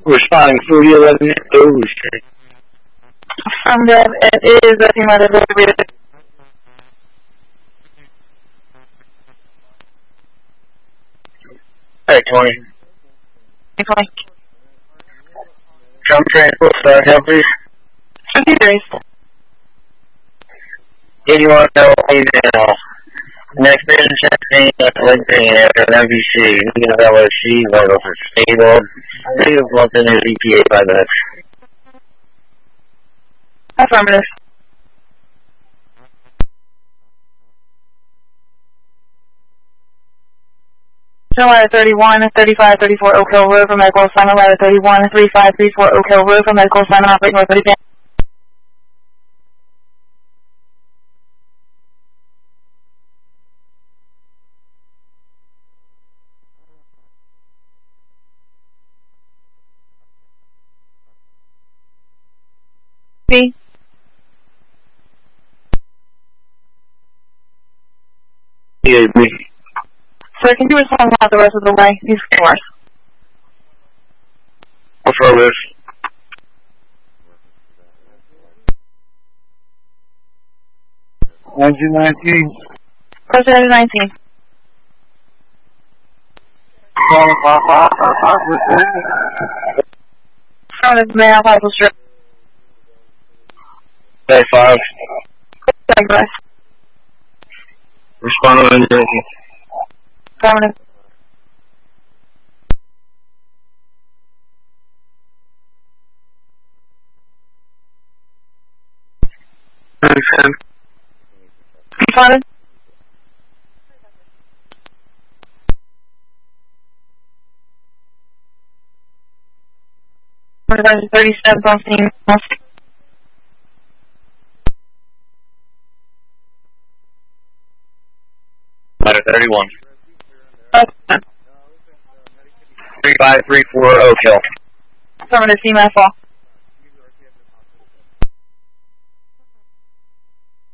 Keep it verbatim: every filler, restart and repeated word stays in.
Responding forty eleven Doe Street. Affirmative, it is a female delivery. Hey, twenty. twenty. Come transport, start help, please. twenty-three. Anyone know email? Next business champagne at LinkedIn after an M V C. Negative L O C, vitals are stable. Negative month in his E P A five minutes. Affirmative. Ladder thirty-one, thirty-five, thirty-four Oak Hill Road for medical assignment. Ladder thirty-one, thirty-five, thirty-four Oak Hill Road for medical assignment. Operate north of the B. Yeah, B. So can you respond out the rest of the way? He's worse. Affirmative. nineteen nineteen. President nineteen. Affirmative, may I have Michael Strip? Day five. Digress. Respond on the Affirmative. ten. Responded. thirty-seven on scene. Ladder thirty-one. Okay. three five three four Oak Hill. Affirmative, female fall.